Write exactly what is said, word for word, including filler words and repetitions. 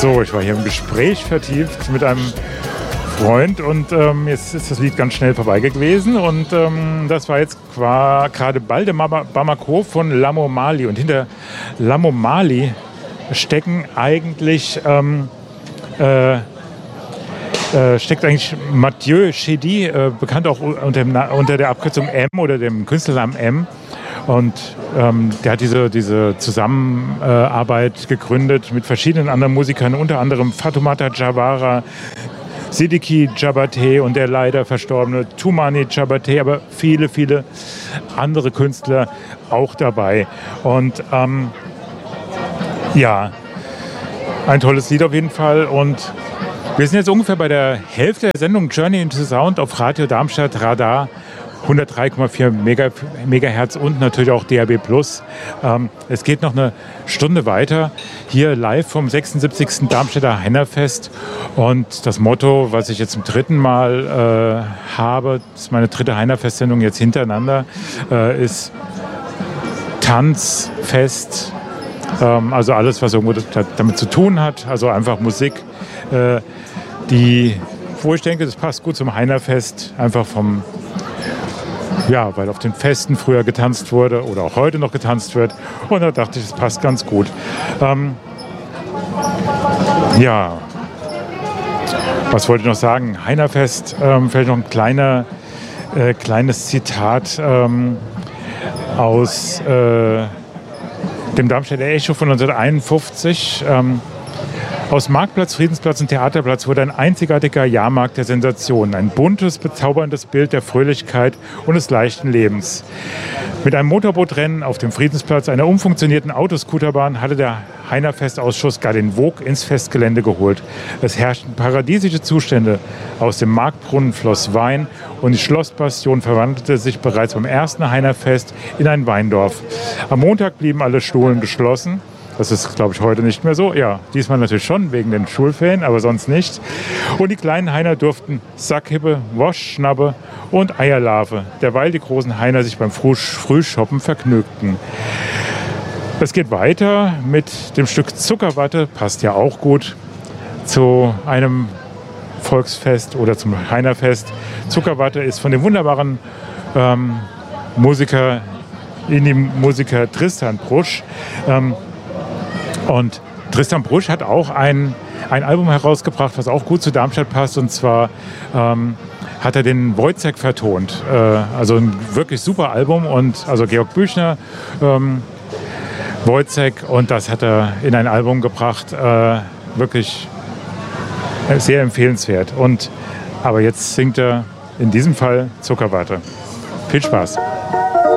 So, ich war hier im Gespräch vertieft mit einem Freund und ähm, jetzt ist das Lied ganz schnell vorbei gewesen und ähm, das war jetzt gerade Bal de Bamako von Lamo Mali und hinter Lamo Mali stecken eigentlich ähm, äh, äh, steckt eigentlich Mathieu Chédid, äh, bekannt auch unter, dem, unter der Abkürzung M oder dem Künstlernamen M. Und ähm, der hat diese, diese Zusammenarbeit gegründet mit verschiedenen anderen Musikern, unter anderem Fatoumata Jawara, Sidiki Diabaté und der leider verstorbene Toumani Diabaté, aber viele, viele andere Künstler auch dabei. Und ähm, ja, ein tolles Lied auf jeden Fall. Und wir sind jetzt ungefähr bei der Hälfte der Sendung Journey into Sound auf Radio Darmstadt Radar. hundertdrei Komma vier Megahertz und natürlich auch D A B Plus. Ähm, es geht noch eine Stunde weiter, hier live vom sechsundsiebzigsten Darmstädter Heinerfest. Und das Motto, was ich jetzt zum dritten Mal äh, habe, das ist meine dritte Heinerfest-Sendung jetzt hintereinander, äh, ist Tanzfest. Ähm, also alles, was irgendwo damit zu tun hat. Also einfach Musik, äh, die, wo ich denke, das passt gut zum Heinerfest, einfach vom Ja, weil auf den Festen früher getanzt wurde oder auch heute noch getanzt wird. Und da dachte ich, es passt ganz gut. Ähm, ja, was wollte ich noch sagen? Heinerfest, ähm, vielleicht noch ein kleiner, äh, kleines Zitat ähm, aus äh, dem Darmstädter Echo von neunzehnhunderteinundfünfzig. Ähm, Aus Marktplatz, Friedensplatz und Theaterplatz wurde ein einzigartiger Jahrmarkt der Sensationen. Ein buntes, bezauberndes Bild der Fröhlichkeit und des leichten Lebens. Mit einem Motorbootrennen auf dem Friedensplatz, einer umfunktionierten Autoscooterbahn, hatte der Heinerfestausschuss gar den Vogue ins Festgelände geholt. Es herrschten paradiesische Zustände. Aus dem Marktbrunnen floss Wein und die Schlossbastion verwandelte sich bereits beim ersten Heinerfest in ein Weindorf. Am Montag blieben alle Schulen geschlossen. Das ist, glaube ich, heute nicht mehr so. Ja, diesmal natürlich schon, wegen den Schulferien, aber sonst nicht. Und die kleinen Heiner durften Sackhippe, Woschschnappe und Eierlarve, derweil die großen Heiner sich beim Frühschoppen vergnügten. Es geht weiter mit dem Stück Zuckerwatte, passt ja auch gut zu einem Volksfest oder zum Heinerfest. Zuckerwatte ist von dem wunderbaren ähm, Musiker, Indie-Musiker Tristan Brusch. Ähm, Und Tristan Brusch hat auch ein, ein Album herausgebracht, was auch gut zu Darmstadt passt. Und zwar ähm, hat er den Wojciech vertont. Äh, also ein wirklich super Album. Und also Georg Büchner, ähm, Wojciech. Und das hat er in ein Album gebracht. Äh, wirklich sehr empfehlenswert. Und, aber jetzt singt er in diesem Fall Zuckerwatte. Viel Spaß.